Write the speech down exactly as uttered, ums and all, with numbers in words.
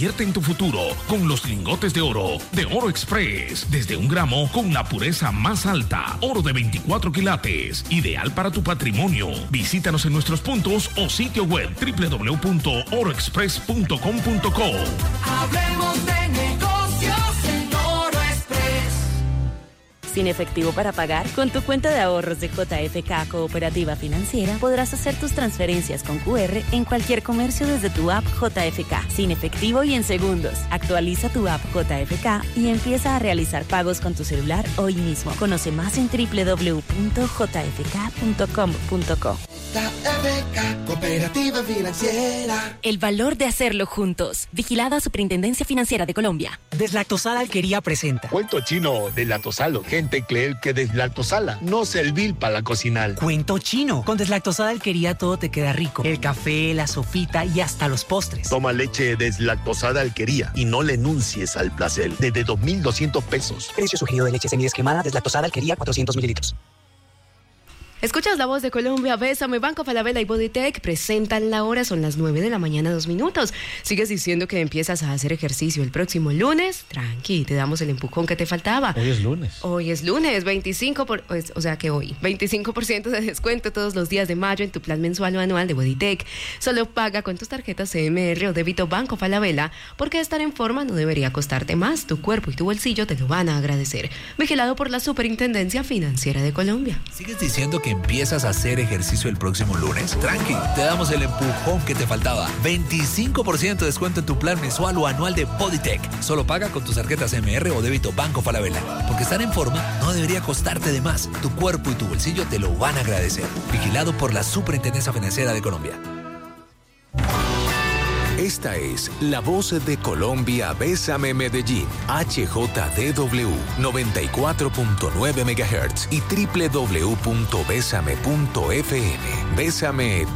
Invierte en tu futuro con los lingotes de oro de Oro Express. Desde un gramo con la pureza más alta. Oro de veinticuatro quilates. Ideal para tu patrimonio. Visítanos en nuestros puntos o sitio web doble u doble u doble u punto oro express punto com punto co. Hablemos de negocios en Oro Express. Sin efectivo para pagar, con tu cuenta de ahorros de J F K Cooperativa Financiera podrás hacer tus transferencias con Q R en cualquier comercio desde tu app J F K, sin efectivo y en segundos. Actualiza tu app J F K y empieza a realizar pagos con tu celular hoy mismo. Conoce más en doble u doble u doble u punto j f k punto com punto co. J F K Cooperativa Financiera. El valor de hacerlo juntos. Vigilada Superintendencia Financiera de Colombia. Deslactosada Alquería presenta. Cuento chino deslactosalo. Gente cree que deslactosala no servir para cocinar. Cuento chino. Con Deslactosada Alquería todo te queda rico. El café, la sopita y hasta los postres. Toma leche deslactosada Alquería y no le enuncies al placer. Desde dos mil doscientos pesos. Precio sugerido de leche semidescremada Deslactosada Alquería cuatrocientos mililitros. Escuchas La Voz de Colombia, Bésame, Banco Falabella y Bodytech presentan la hora, son las nueve de la mañana, dos minutos. Sigues diciendo que empiezas a hacer ejercicio el próximo lunes, tranqui, te damos el empujón que te faltaba. Hoy es lunes. Hoy es lunes, veinticinco por, o sea que hoy, veinticinco por ciento de descuento todos los días de mayo en tu plan mensual o anual de Bodytech. Solo paga con tus tarjetas C M R o débito Banco Falabella, porque estar en forma no debería costarte más, tu cuerpo y tu bolsillo te lo van a agradecer. Vigilado por la Superintendencia Financiera de Colombia. ¿Sigues diciendo que empiezas a hacer ejercicio el próximo lunes? Tranqui, te damos el empujón que te faltaba. veinticinco por ciento de descuento en tu plan mensual o anual de Bodytech. Solo paga con tus tarjetas M R o débito Banco Falabella. Porque estar en forma no debería costarte de más. Tu cuerpo y tu bolsillo te lo van a agradecer. Vigilado por la Superintendencia Financiera de Colombia. Esta es La Voz de Colombia, Bésame Medellín, H J D W noventa y cuatro punto nueve megahertz y doble u doble u doble u punto bésame punto f m. Bésame